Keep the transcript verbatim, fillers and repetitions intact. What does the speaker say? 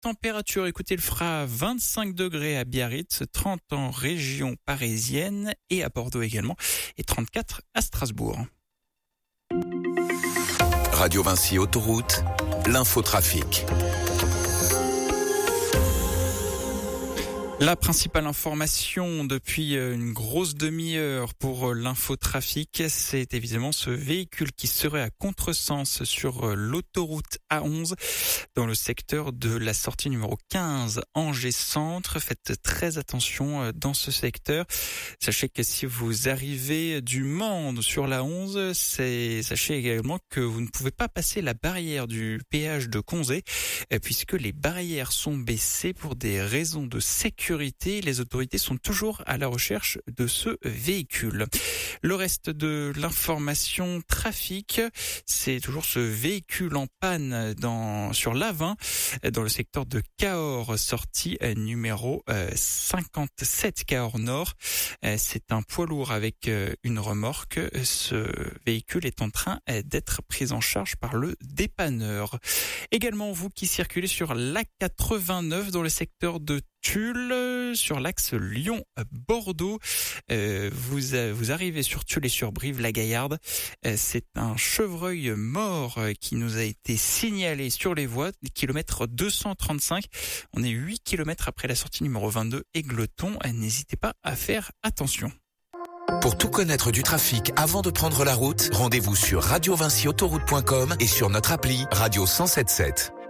températures, écoutez, il fera vingt-cinq degrés à Biarritz, trente en région parisienne et à Bordeaux également, et trente-quatre à Strasbourg. Radio Vinci Autoroute, l'infotrafic. La principale information depuis une grosse demi-heure pour l'infotrafic, c'est évidemment ce véhicule qui serait à contresens sur l'autoroute A onze dans le secteur de la sortie numéro quinze Angers Centre. Faites très attention dans ce secteur. Sachez que si vous arrivez du Mans sur la onze, c'est, sachez également que vous ne pouvez pas passer la barrière du péage de Conzé puisque les barrières sont baissées pour des raisons de sécurité. Les autorités sont toujours à la recherche de ce véhicule. Le reste de l'information trafic, c'est toujours ce véhicule en panne dans, sur l'A vingt, dans le secteur de Cahors, sortie numéro cinquante-sept Cahors Nord. C'est un poids lourd avec une remorque. Ce véhicule est en train d'être pris en charge par le dépanneur. Également, vous qui circulez sur l'A quatre-vingt-neuf dans le secteur de Tulle, sur l'axe Lyon-Bordeaux, euh, vous, euh, vous arrivez sur Tulle et sur Brive-la-Gaillarde. Euh, c'est un chevreuil mort euh, qui nous a été signalé sur les voies, kilomètre deux cent trente-cinq. On est huit kilomètres après la sortie numéro vingt-deux Égletons. Euh, n'hésitez pas à faire attention. Pour tout connaître du trafic avant de prendre la route, rendez-vous sur radio vinci autoroute point com et sur notre appli Radio cent soixante-dix-sept.